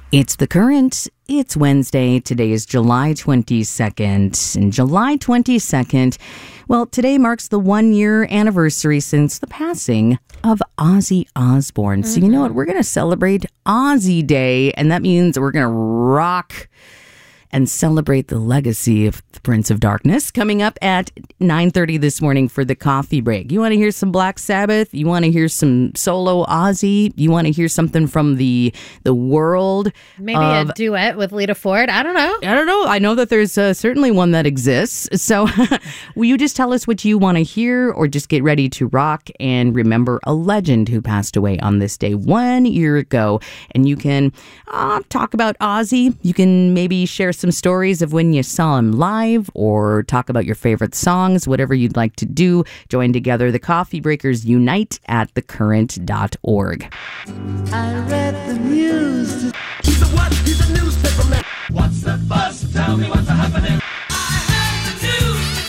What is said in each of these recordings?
It's The Current. It's Wednesday. Today is July 22nd. And July 22nd, well, today marks the 1-year anniversary since the passing of Ozzy Osbourne. So you know what? We're going to celebrate Ozzy Day, and that means we're going to rock and celebrate the legacy of the Prince of Darkness coming up at 9:30 this morning for the coffee break. You want to hear some Black Sabbath? You want to hear some solo Ozzy? You want to hear something from the world? Maybe a duet with Lita Ford? I don't know. I know that there's certainly one that exists. So will you just tell us what you want to hear, or just get ready to rock and remember a legend who passed away on this day 1 year ago? And you can talk about Ozzy. You can maybe share some stories of when you saw him live, or talk about your favorite songs, whatever you'd like to do. Join together. The Coffee Breakers unite at thecurrent.org. I read the news. He's a what? He's a newspaper man. What's the buzz? Tell me what's happening. I heard the news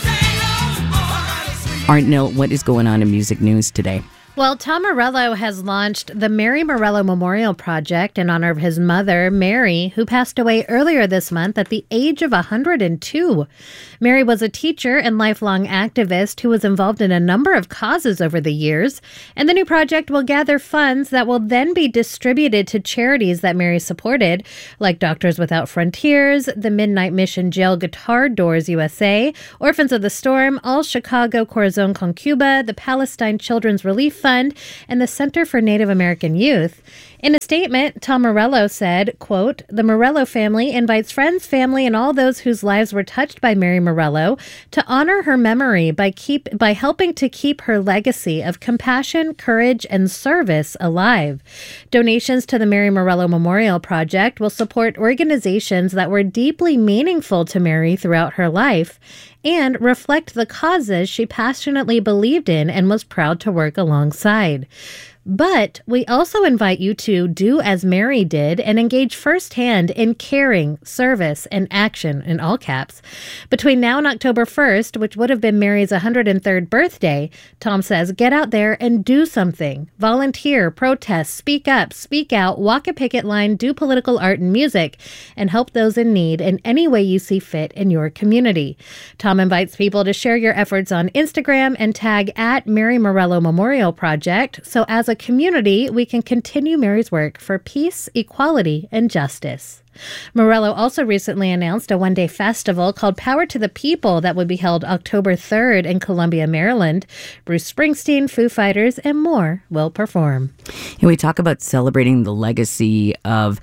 today. All right, Nil, what is going on in music news today? Well, Tom Morello has launched the Mary Morello Memorial Project in honor of his mother, Mary, who passed away earlier this month at the age of 102. Mary was a teacher and lifelong activist who was involved in a number of causes over the years, and the new project will gather funds that will then be distributed to charities that Mary supported, like Doctors Without Frontiers, the Midnight Mission Jail Guitar Doors USA, Orphans of the Storm, All Chicago Corazon con Cuba, the Palestine Children's Relief Fund, and the Center for Native American Youth. In a statement, Tom Morello said, quote, "The Morello family invites friends, family, and all those whose lives were touched by Mary Morello to honor her memory by helping to keep her legacy of compassion, courage, and service alive. Donations to the Mary Morello Memorial Project will support organizations that were deeply meaningful to Mary throughout her life and reflect the causes she passionately believed in and was proud to work alongside. But we also invite you to do as Mary did and engage firsthand in caring, service, and action, in all caps. Between now and October 1st, which would have been Mary's 103rd birthday, Tom says, get out there and do something. Volunteer, protest, speak up, speak out, walk a picket line, do political art and music, and help those in need in any way you see fit in your community. Tom invites people to share your efforts on Instagram and tag at Mary Morello Memorial Project, so as a community, we can continue Mary's work for peace, equality, and justice. Morello also recently announced a one-day festival called Power to the People that would be held October 3rd in Columbia, Maryland. Bruce Springsteen, Foo Fighters, and more will perform. And we talk about celebrating the legacy of,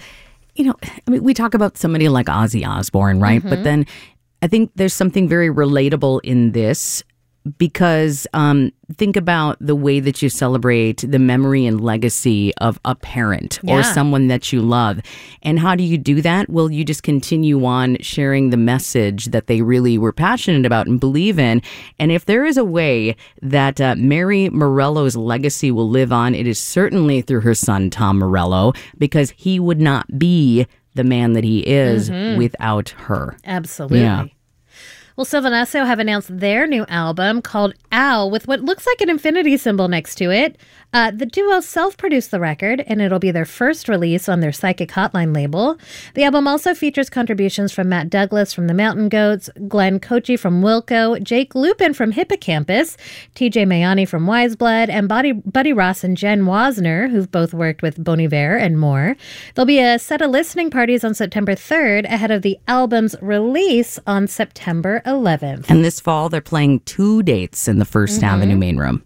we talk about somebody like Ozzy Osbourne, right? But then I think there's something very relatable in this, because think about the way that you celebrate the memory and legacy of a parent or someone that you love. And how do you do that? Well, you just continue on sharing the message that they really were passionate about and believe in. And if there is a way that Mary Morello's legacy will live on, it is certainly through her son, Tom Morello, because he would not be the man that he is without her. Absolutely. Yeah. Well, Sylvan Esso have announced their new album called Owl with what looks like an infinity symbol next to it. The duo self-produced the record, and it'll be their first release on their Psychic Hotline label. The album also features contributions from Matt Douglas from the Mountain Goats, Glenn Kochi from Wilco, Jake Lupin from Hippocampus, TJ Mayani from Wiseblood, and Buddy Ross and Jen Wasner, who've both worked with Bon Iver and more. There'll be a set of listening parties on September 3rd ahead of the album's release on September 11th. And this fall, they're playing 2 dates in the First Avenue main room.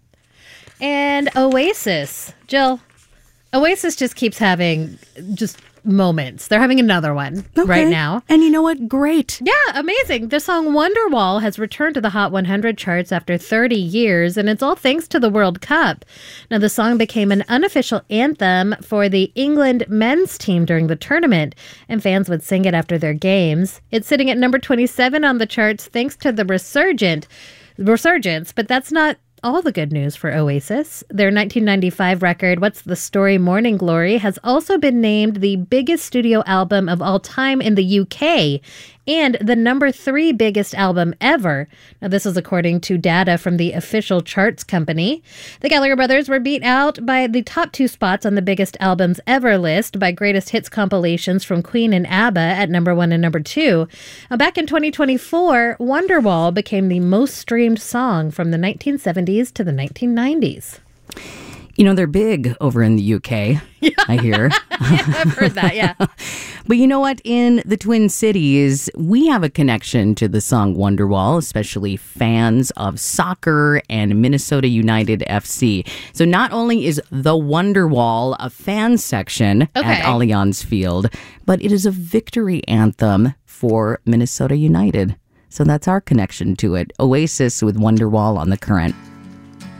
And Oasis. Jill, Oasis just keeps having just moments. They're having another one right now. And you know what? Great. Yeah, amazing. The song Wonderwall has returned to the Hot 100 charts after 30 years, and it's all thanks to the World Cup. Now, the song became an unofficial anthem for the England men's team during the tournament, and fans would sing it after their games. It's sitting at number 27 on the charts thanks to the resurgence, but that's not all the good news for Oasis. Their 1995 record, What's the Story? Morning Glory, has also been named the biggest studio album of all time in the UK and the number 3 biggest album ever. Now, this is according to data from the official charts company. The Gallagher brothers were beat out by the top 2 spots on the biggest albums ever list by greatest hits compilations from Queen and ABBA at number 1 and number 2. Now, back in 2024, Wonderwall became the most streamed song from the 1970s to the 1990s. You know, they're big over in the UK, I hear. I've heard that, yeah. But you know what? In the Twin Cities, we have a connection to the song Wonderwall, especially fans of soccer and Minnesota United FC. So not only is the Wonderwall a fan section at Allianz Field, but it is a victory anthem for Minnesota United. So that's our connection to it. Oasis with Wonderwall on The Current.